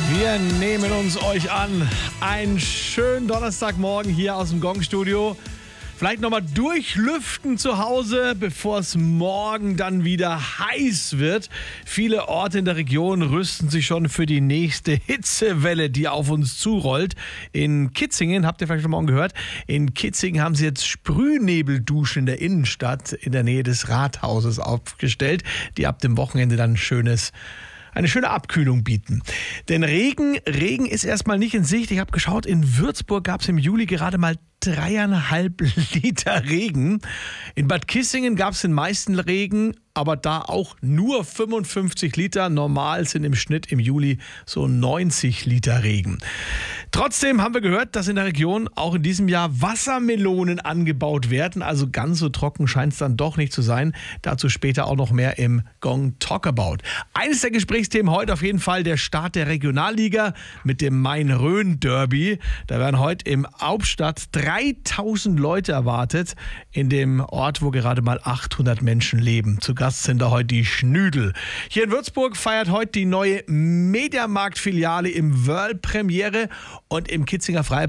Wir nehmen uns euch an. Einen schönen Donnerstagmorgen hier aus dem Gong-Studio. Vielleicht nochmal durchlüften zu Hause, bevor es morgen dann wieder heiß wird. Viele Orte in der Region rüsten sich schon für die nächste Hitzewelle, die auf uns zurollt. In Kitzingen, habt ihr vielleicht schon morgen gehört, in Kitzingen haben sie jetzt Sprühnebelduschen in der Innenstadt in der Nähe des Rathauses aufgestellt, die ab dem Wochenende dann eine schöne Abkühlung bieten. Denn Regen ist erstmal nicht in Sicht. Ich habe geschaut, in Würzburg gab es im Juli gerade mal 3,5 Liter Regen. In Bad Kissingen gab es den meisten Regen, aber da auch nur 55 Liter. Normal sind im Schnitt im Juli so 90 Liter Regen. Trotzdem haben wir gehört, dass in der Region auch in diesem Jahr Wassermelonen angebaut werden. Also ganz so trocken scheint es dann doch nicht zu sein. Dazu später auch noch mehr im Gong Talkabout. Eines der Gesprächsthemen heute auf jeden Fall der Start der Regionalliga mit dem Main-Rhön-Derby. Da werden heute im Hauptstadt 3000 Leute erwartet, in dem Ort, wo gerade mal 800 Menschen leben. Zu Gast sind da heute die Schnüdel. Hier in Würzburg feiert heute die neue Mediamarkt-Filiale im Wörl Premiere und im Kitzinger Freipark